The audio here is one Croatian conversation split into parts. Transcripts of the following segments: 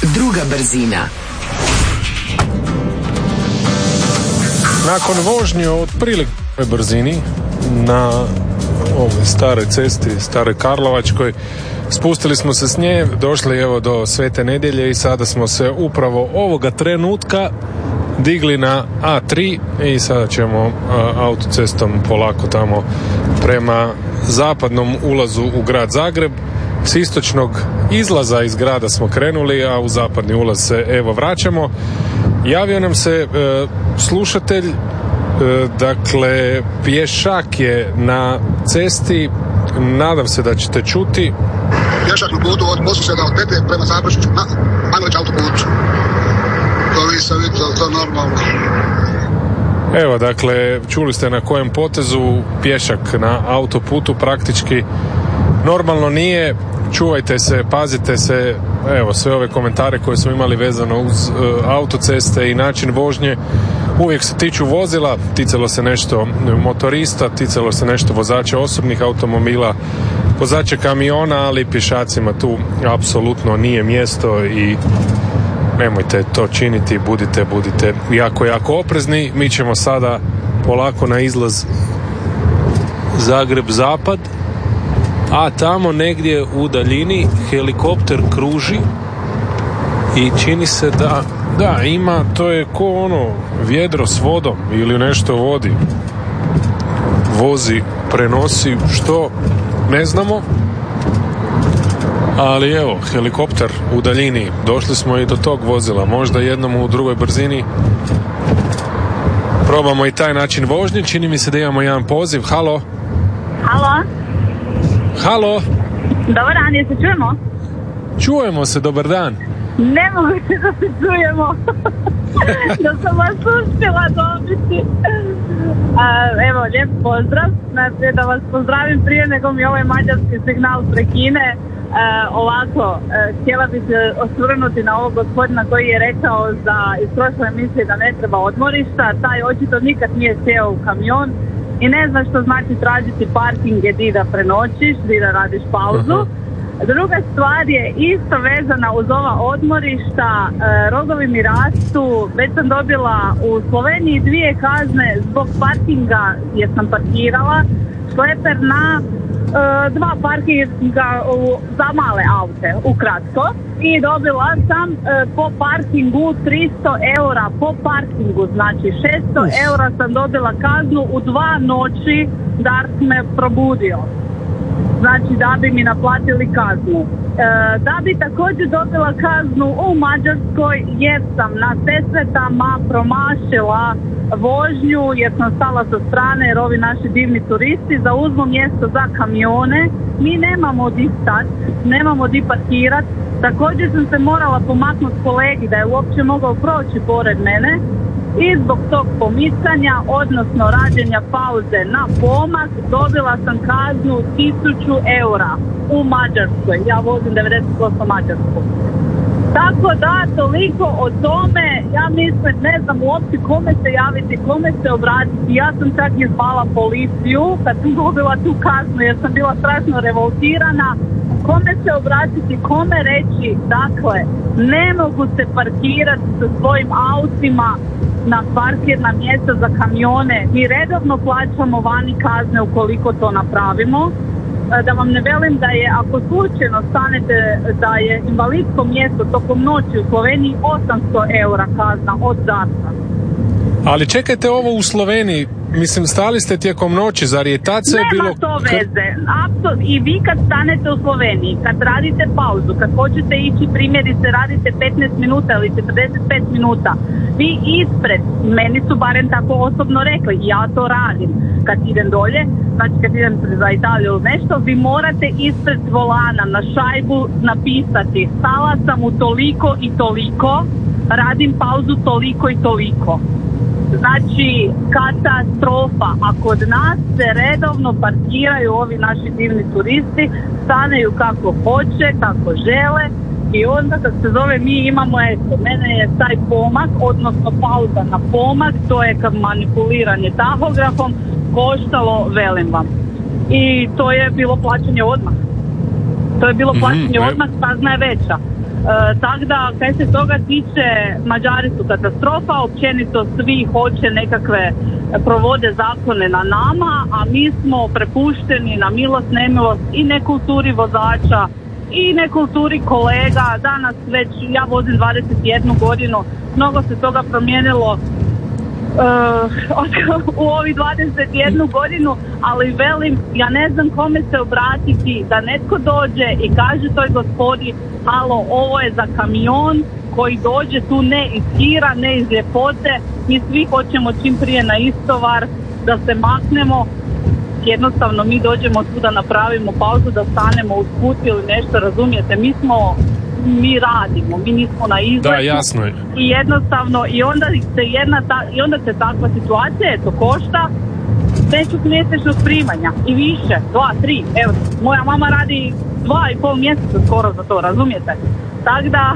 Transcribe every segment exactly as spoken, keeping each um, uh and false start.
Druga brzina. Nakon vožnje od prilike brzini na ovoj staroj cesti, staroj Karlovačkoj, spustili smo se s nje, došli evo do Svete Nedjelje i sada smo se upravo ovoga trenutka digli na A tri i sada ćemo a, autocestom polako tamo prema zapadnom ulazu u grad Zagreb. S istočnog izlaza iz grada smo krenuli, a u zapadni ulaz se evo vraćamo. Javio nam se e, slušatelj, e, dakle pješak je na cesti, nadam se da ćete čuti. Pješak na putu od Moslišega od Pete prema Zaprešiću na Ajmović autoput. To vi se vidite, to je normalno. Evo, dakle, čuli ste na kojem potezu pješak na autoputu praktički normalno nije. Čuvajte se, pazite se, evo, sve ove komentare koje smo imali vezano uz uh, autoceste i način vožnje uvijek se tiču vozila, ticalo se nešto motorista, ticalo se nešto vozača osobnih automobila, vozača kamiona, ali pješacima tu apsolutno nije mjesto i nemojte to činiti, budite, budite jako, jako oprezni. Mi ćemo sada polako na izlaz Zagreb-Zapad, a tamo negdje u daljini helikopter kruži i čini se da, da ima, to je ko ono vjedro s vodom ili nešto vodi. Vozi, prenosi, što ne znamo, ali evo, helikopter u daljini. Došli smo i do tog vozila, možda jednom u drugoj brzini. Probamo i taj način vožnje, čini mi se da imamo jedan poziv. Halo? Halo? Halo? Dobar dan, jel se čujemo? Čujemo se, dobar dan. Ne mogu se da se čujemo. Da sam vas uspjela dobiti. A, evo, lijep pozdrav. Znači, da vas pozdravim prije nego mi ovaj mađarski signal prekine. E, ovako, e, htjela bih se osvrnuti na ovog gospodina koji je rekao za iz prošle emisije da ne treba odmorišta. Taj očito nikad nije sjeo u kamion i ne zna što znači tražiti parkinge di da prenoćiš, di da radiš pauzu. Uh-huh. Druga stvar je isto vezana uz ova odmorišta, e, rogovi mi rastu. Već sam dobila u Sloveniji dvije kazne zbog parkinga jer sam parkirala šleper na e, dva parkinga u, za male aute, ukratko. I dobila sam e, po parkingu tristo eura po parkingu, znači šesto eura sam dobila kaznu u dva noći da me probudio. Znači da bi mi naplatili kaznu. E, da bi također dobila kaznu u Mađarskoj jer sam na Sesvetama promašila vožnju jer sam stala sa strane jer ovi naši divni turisti zauzmu mjesto za kamione. Mi nemamo di stat, nemamo di parkirat. Također sam se morala pomaknuti kolegi da je uopće mogao proći pored mene. I zbog tog pomicanja, odnosno rađenja pauze na pomak, dobila sam kaznu tisuću eura u Mađarskoj. Ja vozim devedeset osam Mađarsku. Tako da, toliko o tome, ja mislim, ne znam uopće kome se javiti, kome se obratiti. Ja sam čak izvala policiju kad sam dobila tu kaznu jer sam bila strašno revoltirana. Kome se obratiti, kome reći, dakle, ne mogu se parkirati sa svojim autima na parkirna mjesta za kamione. Mi redovno plaćamo vani kazne ukoliko to napravimo. Da vam ne velim da je, ako slučajno stanete da je invalidsko mjesto tokom noći u Sloveniji osamsto eura kazna od zarca. Ali čekajte, ovo u Sloveniji, mislim, stali ste tijekom noći, zar je tad sve bilo... Nema to veze. Apso- I vi kad stanete u Sloveniji, kad radite pauzu, kad hoćete ići, primjerice, radite petnaest minuta ili četrdeset pet minuta, vi ispred, meni su barem tako osobno rekli, ja to radim, kad idem dolje, znači kad idem za Italiju ili nešto, vi morate ispred volana na šajbu napisati stala sam u toliko i toliko, radim pauzu toliko i toliko. Znači, katastrofa. A kod nas se redovno parkiraju ovi naši divni turisti, staneju kako hoće, kako žele i onda kad se zove mi imamo, eto, mene je taj pomak, odnosno pauza na pomak, to je kad manipuliranje tahografom, koštalo, velim vam. I to je bilo plaćanje odmah. To je bilo plaćanje mm-hmm. odmah, kazna je veća. tako da, kaj se toga tiče, Mađari su katastrofa, općenito svi hoće nekakve, provode zakone na nama, a mi smo prepušteni na milost, nemilost i nekulturi vozača i nekulturi kolega. Danas već, ja vozim dvadeset jednu godinu, mnogo se toga promijenilo uh, u ovih dvadeset jednu godinu, ali velim, ja ne znam kome se obratiti da netko dođe i kaže toj gospodi, halo, ovo je za kamion koji dođe tu ne iz hira, ne iz ljepote, mi svi hoćemo čim prije na istovar, da se maknemo, jednostavno mi dođemo tu da napravimo pauzu, da stanemo uz put ili nešto, razumijete, mi smo, mi radimo, mi nismo na izletu. Da, jasno je. I jednostavno, i onda se jedna ta, i onda se takva situacija, eto, košta većog mjesečnog primanja i više, dva, tri, evo, moja mama radi dva i pol mjeseca skoro za to, razumijete? Tako da,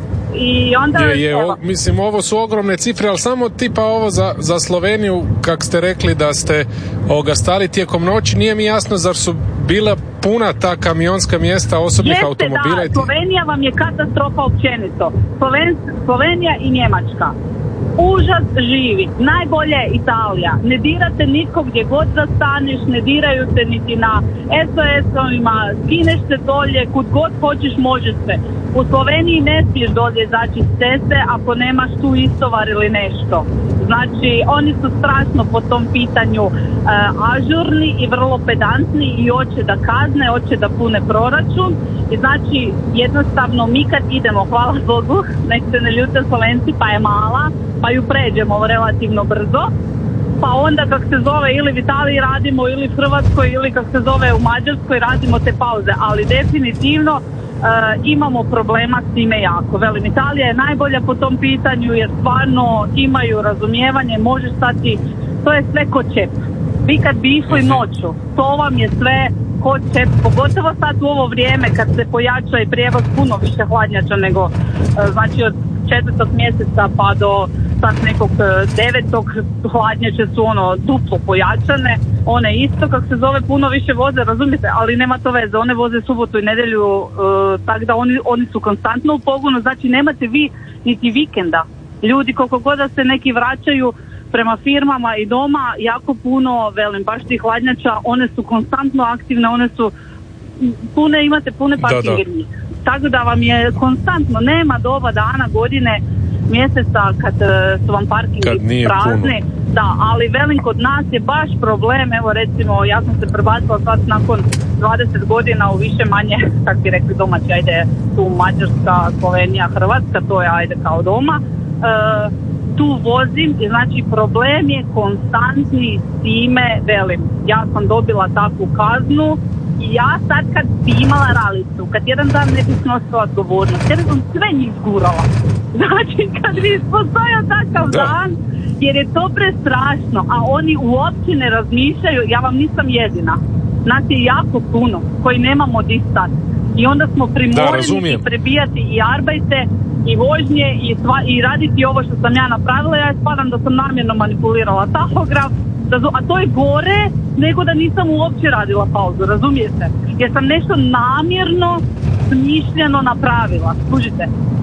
i onda... Je, je, o, mislim, ovo su ogromne cifre, ali samo tipa ovo za, za Sloveniju, kak ste rekli da ste ovoga stali tijekom noći, nije mi jasno zar su bila puna ta kamionska mjesta osobnih Jeste, automobila. Da, Slovenija vam je katastrofa općenito. Sloven, Slovenija i Njemačka. Užas živi. Najbolje je Italija. Ne dirate nitko gdje god da staneš, ne diraju te niti na es o es-ovima, skineš se dolje, kud god hoćeš može se. U Sloveniji ne smiješ dolje izaći s ceste ako nemaš tu istovar ili nešto. Znači, oni su strašno po tom pitanju uh, ažurni i vrlo pedantni i hoće da kazne, hoće da pune proračun. I znači, jednostavno, mi kad idemo, hvala Bogu, nek se ne ljute Slovenci, pa je mala, pa ju pređemo relativno brzo. Pa onda kak se zove ili u Italiji radimo ili u Hrvatskoj ili kak se zove u Mađarskoj radimo te pauze. Ali definitivno Uh, imamo problema s time jako. Velim, Italija je najbolja po tom pitanju jer stvarno imaju razumijevanje, može stati, to je sve ko čep. Vi kad bi išli noću, to vam je sve ko čep, pogotovo sad u ovo vrijeme kad se pojača i prijevoz puno više hladnjača nego, uh, znači od četvrtog mjeseca pa do sad nekog devetog hladnjače su ono duplo pojačane, one isto kak se zove puno više voze, razumijete, ali nema to veze, one voze subotu i nedjelju, uh, tako da oni, oni su konstantno u pogonu, znači nemate vi niti vikenda. Ljudi koliko god da se neki vraćaju prema firmama i doma, jako puno, velim, baš tih hladnjača, one su konstantno aktivne, one su pune, imate pune parkirnje. Tako da vam je konstantno, nema doba dana, godine, mjeseca kad uh, su vam parkingi prazni, da, ali velim kod nas je baš problem, evo recimo ja sam se prebacila sad nakon dvadeset godina u više manje, kako bi rekli domaći, ajde tu Mađarska, Slovenija, Hrvatska, to je ajde kao doma, uh, tu vozim i znači problem je konstantni s time, velim, ja sam dobila takvu kaznu i ja sad kad bi imala ralicu, kad jedan dan ne bi snosila odgovornost, jer sam sve njih zgurala. Znači kad bi postojao takav da. dan, jer je to prestrašno, a oni uopće ne razmišljaju, ja vam nisam jedina. Nas je jako puno koji nemamo di stati. I onda smo primoreni i prebijati i arbajte i vožnje i, sva, i raditi ovo što sam ja napravila. Ja spadam da sam namjerno manipulirala tahograf, a to je gore nego da nisam uopće radila pauzu, razumijete? Jer sam nešto namjerno, smišljeno napravila, služite.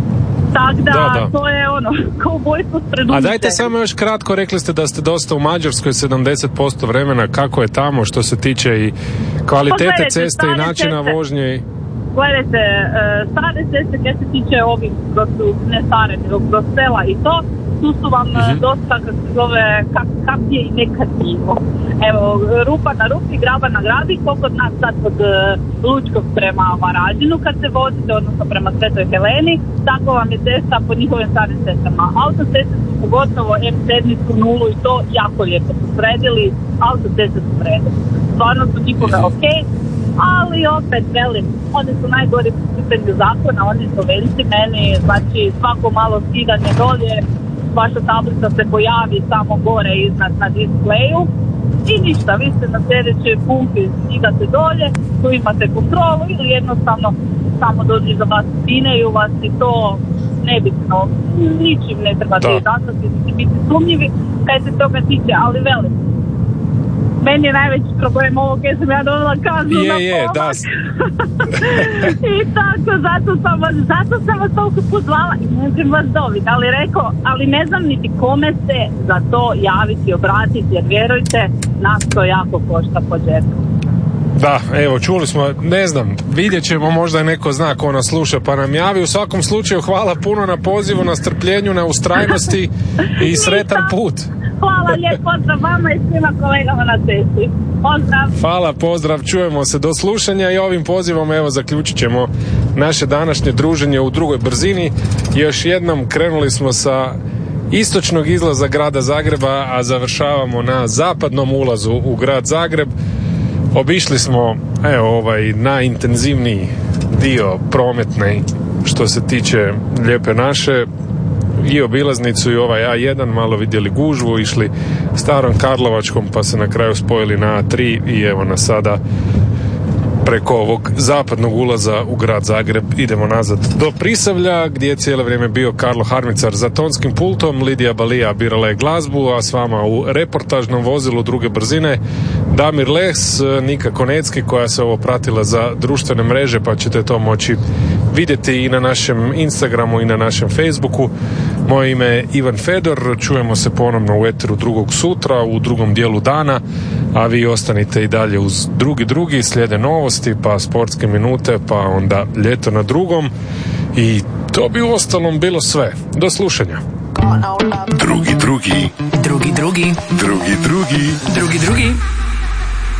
Tako da, da, da, to je ono, kao ubojstvo s predumišljenjem. A dajte samo još kratko, rekli ste da ste dosta u Mađarskoj sedamdeset posto vremena, kako je tamo što se tiče i kvalitete pa gledajte, ceste i načina ceste. vožnje? Gledajte, stare ceste kad se tiče ovih, da su ne stare, nego do sela i to, tu su vam uh-huh. dosta, kako se zove, kap, kapije i nekativo. Evo, rupa na rupi, graba na grabi, koliko od nas sad od uh, Lučkog prema Varaždinu kad se vozite, odnosno prema Svetoj Heleni, tako vam je cesta po njihovim starim cestama. Autoceste su pogotovo em sedam su nulu i to jako lijepo su sredili, autoceste su sredili. Stvarno su njihove ok, ali opet, velim, oni su najgori po pitanju zakona, oni su Slovenci, meni, znači svako malo skidanje dolje, vaša tablica se pojavi samo gore iznad na displeju i ništa, vi ste na sljedećoj pumpi skidate dolje, tu imate kontrolu ili jednostavno samo dođe za vas, spineju vas i to nebitno, ničim ne trebate izazvati, niti biti sumnjivi kaj se toga tiče, ali velim, meni je najveći problem ovo gdje sam ja dobila kaznu je, na je, pomak. Da, I tako, zato sam vas, zato sam vas toliko pozvala i ne znam vas dobiti, ali rekao, ali ne znam niti kome se za to javiti, obratiti, jer vjerujte, nas to jako košta po džepu. Da, evo, čuli smo, ne znam, vidjet ćemo, možda je neko zna ko nas sluša, pa nam javi. U svakom slučaju, hvala puno na pozivu, na strpljenju, na ustrajnosti i sretan put. Hvala, lijep pozdrav vama i svima kolegama na cesti. Pozdrav. Hvala, pozdrav, čujemo se, do slušanja i ovim pozivom, evo, zaključit ćemo naše današnje druženje u drugoj brzini. Još jednom krenuli smo sa istočnog izlaza grada Zagreba, a završavamo na zapadnom ulazu u grad Zagreb. Obišli smo, evo, ovaj najintenzivniji dio prometne što se tiče Lijepe naše, i obilaznicu i ovaj A jedan, malo vidjeli gužvu, išli starom Karlovačkom pa se na kraju spojili na A tri i evo nas sada preko ovog zapadnog ulaza u grad Zagreb idemo nazad do Prisavlja, gdje je cijelo vrijeme bio Karlo Harmicar za tonskim pultom, Lidija Balija birala je glazbu, a s vama u reportažnom vozilu druge brzine Damir Les, Nika Konecki, koja se ovo pratila za društvene mreže, pa ćete to moći vidjeti i na našem Instagramu i na našem Facebooku. Moje ime je Ivan Fedor, čujemo se ponovno u eteru drugog sutra, u drugom dijelu dana, a vi ostanite i dalje uz drugi drugi, slijede novosti, pa sportske minute, pa onda ljeto na drugom i to bi u ostalom bilo sve. Do slušanja. Drugi drugi. Drugi drugi. Drugi drugi. Drugi drugi.